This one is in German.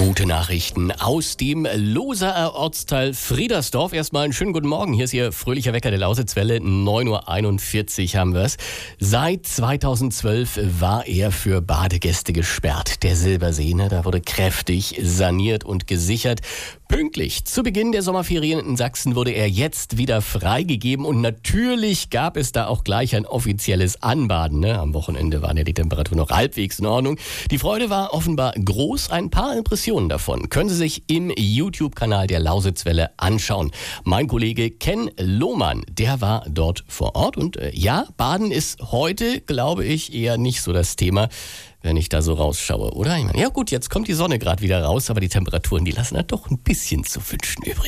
Gute Nachrichten aus dem Losaer Ortsteil Friedersdorf. Erstmal einen schönen guten Morgen. Hier ist Ihr fröhlicher Wecker der Lausitzwelle. 9:41 Uhr haben wir es. Seit 2012 war er für Badegäste gesperrt. Der Silbersee, da wurde kräftig saniert und gesichert. Pünktlich zu Beginn der Sommerferien in Sachsen wurde er jetzt wieder freigegeben. Und natürlich gab es da auch gleich ein offizielles Anbaden. Am Wochenende waren ja die Temperaturen noch halbwegs in Ordnung. Die Freude war offenbar groß. Ein paar Impressionen davon können Sie sich im YouTube-Kanal der Lausitzwelle anschauen. Mein Kollege Ken Lohmann, der war dort vor Ort. Und ja, Baden ist heute, glaube ich, eher nicht so das Thema, wenn ich da so rausschaue, oder? Ich meine, ja gut, jetzt kommt die Sonne gerade wieder raus, aber die Temperaturen, die lassen halt doch ein bisschen zu wünschen übrig.